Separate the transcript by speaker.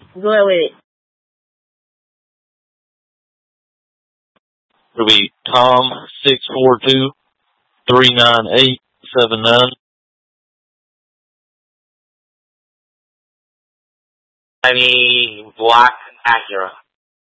Speaker 1: Go ahead with it.
Speaker 2: It'll be Tom 642-398-79.
Speaker 3: Any black Acura.